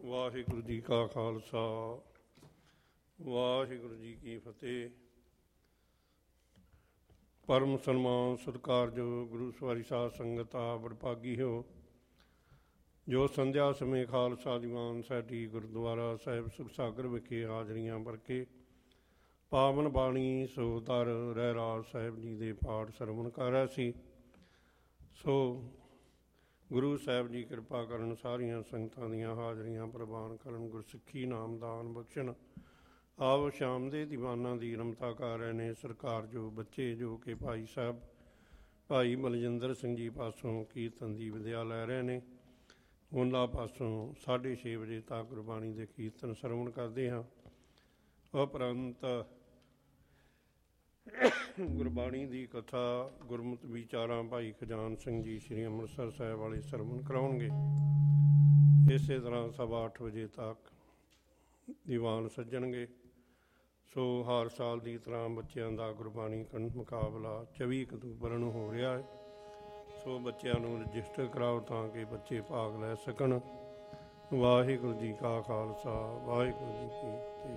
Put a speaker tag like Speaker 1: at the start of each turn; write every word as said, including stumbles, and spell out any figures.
Speaker 1: ਵਾਹਿਗੁਰੂ ਜੀ ਕਾ ਖਾਲਸਾ ਵਾਹਿਗੁਰੂ ਜੀ ਕੀ ਫਤਿਹ। ਪਰਮ ਸਨਮਾਨ ਸਤਿਕਾਰਯੋਗ ਗੁਰੂ ਸਵਾਰੀ ਸਾਧ ਸੰਗਤ ਆਪ ਵਡਭਾਗੀ ਹੋ, ਜੋ ਸੰਧਿਆ ਸਮੇਂ ਖਾਲਸਾ ਦੀਵਾਨ ਸੈਟੀ ਗੁਰਦੁਆਰਾ ਸਾਹਿਬ ਸੁਖਸਾਗਰ ਵਿਖੇ ਹਾਜ਼ਰੀਆਂ ਭਰ ਕੇ ਪਾਵਨ ਬਾਣੀ ਸੋਦਰ ਰਹਿਰਾਜ ਸਾਹਿਬ ਜੀ ਦੇ ਪਾਠ ਸਰਵਣ ਕਰ ਰਿਹਾ ਸੀ। ਸੋ ਗੁਰੂ ਸਾਹਿਬ ਜੀ ਕਿਰਪਾ ਕਰਨ, ਸਾਰੀਆਂ ਸੰਗਤਾਂ ਦੀਆਂ ਹਾਜ਼ਰੀਆਂ ਪ੍ਰਵਾਨ ਕਰਨ, ਗੁਰਸਿੱਖੀ ਨਾਮਦਾਨ ਬਖਸ਼ਣ। ਆਓ ਸ਼ਾਮ ਦੇ ਦੀਵਾਨਾਂ ਦੀ ਰਮਤਾ ਕਰ ਰਹੇ ਨੇ ਸਰਕਾਰਯੋਗ ਬੱਚੇ, ਜੋ ਕਿ ਭਾਈ ਸਾਹਿਬ ਭਾਈ ਬਲਜਿੰਦਰ ਸਿੰਘ ਜੀ ਪਾਸੋਂ ਕੀਰਤਨ ਦੀ ਵਿਦਿਆ ਲੈ ਰਹੇ ਨੇ। ਉਹਨਾਂ ਪਾਸੋਂ ਸਾਢੇ ਛੇ ਵਜੇ ਤੱਕ ਗੁਰਬਾਣੀ ਦੇ ਕੀਰਤਨ ਸਰਵਣ ਕਰਦੇ ਹਾਂ। ਉਪਰੰਤ ਗੁਰਬਾਣੀ ਦੀ ਕਥਾ ਗੁਰਮਤਿ ਵਿਚਾਰਾਂ ਭਾਈ ਖਜਾਨ ਸਿੰਘ ਜੀ ਸ੍ਰੀ ਅੰਮ੍ਰਿਤਸਰ ਸਾਹਿਬ ਵਾਲੇ ਸਰਵਣ ਕਰਾਉਣਗੇ। ਇਸੇ ਤਰ੍ਹਾਂ ਸਵਾ ਅੱਠ ਵਜੇ ਤੱਕ ਦੀਵਾਨ ਸੱਜਣਗੇ। ਸੋ ਹਰ ਸਾਲ ਦੀ ਤਰ੍ਹਾਂ ਬੱਚਿਆਂ ਦਾ ਗੁਰਬਾਣੀ ਕੰਠ ਮੁਕਾਬਲਾ ਚੌਵੀ ਅਕਤੂਬਰ ਨੂੰ ਹੋ ਰਿਹਾ ਹੈ। ਸੋ ਬੱਚਿਆਂ ਨੂੰ ਰਜਿਸਟਰ ਕਰਾਓ ਤਾਂ ਕਿ ਬੱਚੇ ਭਾਗ ਲੈ ਸਕਣ। ਵਾਹਿਗੁਰੂ ਜੀ ਕਾ ਖਾਲਸਾ ਵਾਹਿਗੁਰੂ ਜੀ ਕੀ ਫਤਿਹ।